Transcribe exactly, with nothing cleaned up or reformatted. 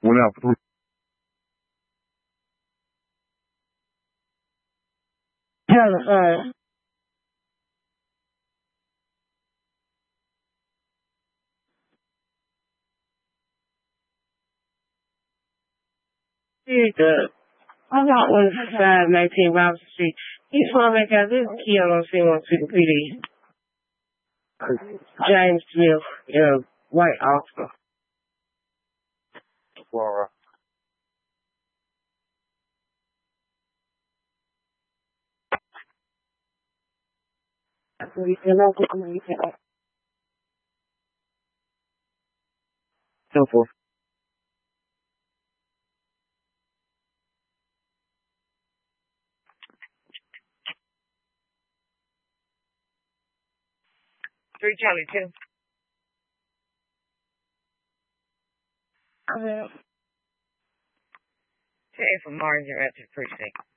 Went out for three. Hell, uh, dude, uh, I got one five nineteen Robinson Street. He's trying to make out this kid on C one two P D. James Smith, you know, white Oscar. Laura. That's what he said. No, I'm going to get that. So forth. Three Charlie two. I mean, Today for Martin, you're at the precinct.